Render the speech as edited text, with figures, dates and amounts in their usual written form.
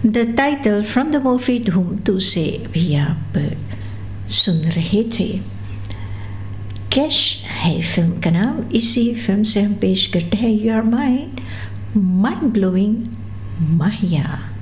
The title from the movie धूम 2 से भी आप सुन रहे थे। कैश है फिल्म का नाम। इसी फिल्म से हम पेश करते हैं योर माइंड, माइंड ब्लोइंग माहिया।